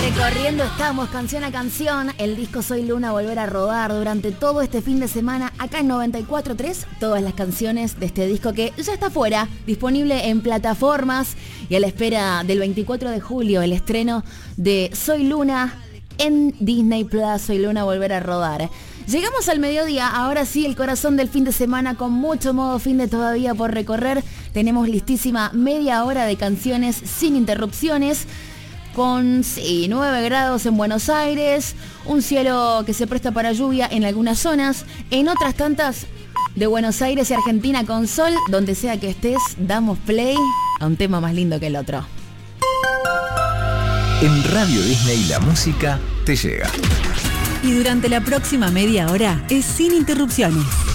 Recorriendo estamos canción a canción, el disco Soy Luna volver a rodar durante todo este fin de semana acá en 94.3, todas las canciones de este disco que ya está fuera, disponible en plataformas y a la espera del 24 de julio el estreno de Soy Luna en Disney Plus, Soy Luna volver a rodar. Llegamos al mediodía, ahora sí el corazón del fin de semana con mucho modo fin de todavía por recorrer, tenemos listísima media hora de canciones sin interrupciones. Con 9 grados en Buenos Aires, un cielo que se presta para lluvia en algunas zonas, en otras tantas de Buenos Aires y Argentina con sol, donde sea que estés, damos play a un tema más lindo que el otro. En Radio Disney la música te llega. Y durante la próxima media hora es sin interrupciones.